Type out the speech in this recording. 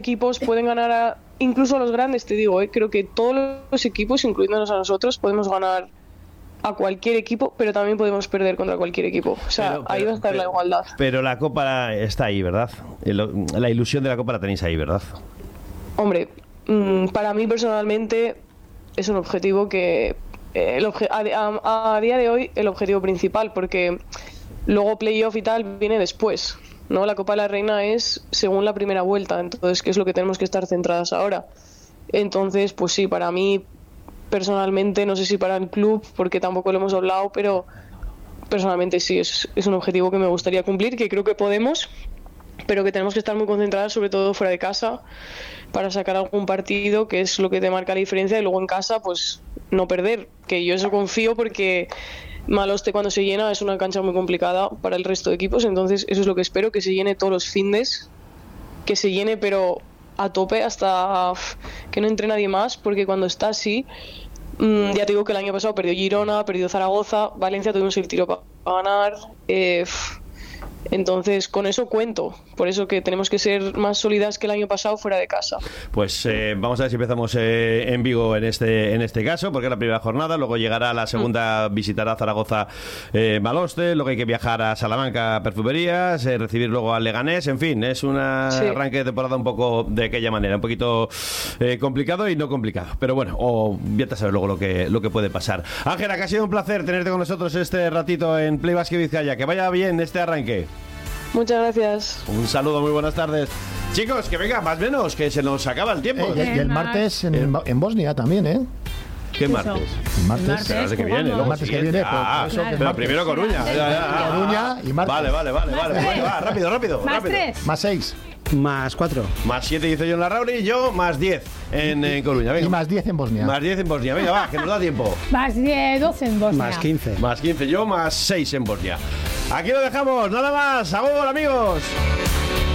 equipos pueden ganar incluso a los grandes, te digo, creo que todos los equipos, incluyéndonos a nosotros, podemos ganar a cualquier equipo, pero también podemos perder contra cualquier equipo. O sea, ahí va a estar la igualdad. Pero la Copa está ahí, ¿verdad? La ilusión de la Copa la tenéis ahí, ¿verdad? Hombre, para mí personalmente es un objetivo que a día de hoy el objetivo principal, porque luego playoff y tal viene después, ¿no? La Copa de la Reina es según la primera vuelta, entonces, ¿qué es lo que tenemos que estar centradas ahora? Entonces, pues sí, para mí personalmente, no sé si para el club, porque tampoco lo hemos hablado, pero personalmente sí, es un objetivo que me gustaría cumplir, que creo que podemos, pero que tenemos que estar muy concentradas, sobre todo fuera de casa, para sacar algún partido, que es lo que te marca la diferencia, y luego en casa, pues no perder, que yo eso confío, porque Maloste cuando se llena es una cancha muy complicada para el resto de equipos, entonces eso es lo que espero, que se llene todos los findes, que se llene pero a tope hasta que no entre nadie más, porque cuando está así, ya te digo que el año pasado perdió Girona, perdió Zaragoza, Valencia tuvimos el tiro para ganar, entonces con eso cuento, por eso que tenemos que ser más sólidas que el año pasado fuera de casa. Pues vamos a ver si empezamos en Vigo en este caso, porque es la primera jornada, luego llegará la segunda, visitará Zaragoza, Maloste, luego hay que viajar a Salamanca, Perfumerías, recibir luego al Leganés, en fin, es un arranque de temporada un poco de aquella manera, un poquito complicado y no complicado, pero bueno, vete a saber luego lo que puede pasar. Ángela, que ha sido un placer tenerte con nosotros este ratito en Play Basket Vizcaya, que vaya bien este arranque. Muchas gracias. Un saludo, muy buenas tardes. Chicos, que venga, más o menos, que se nos acaba el tiempo. Y el martes en Bosnia también, ¿eh? ¿Qué martes? El martes. Pero es que viene, luego el martes que viene. Pero primero Coruña. Coruña y martes. Vale. Va, rápido. Más 3. Más 6. Más 4. Más 7 hizo yo en la Rauri y yo más 10 en Coruña. Venga. Y más 10 en Bosnia. Más 10 en Bosnia. Venga, va, que nos da tiempo. Más 12 en Bosnia. Más 15. Más 15 yo, más 6 en Bosnia. Aquí lo dejamos, nada más. ¡Agur, amigos!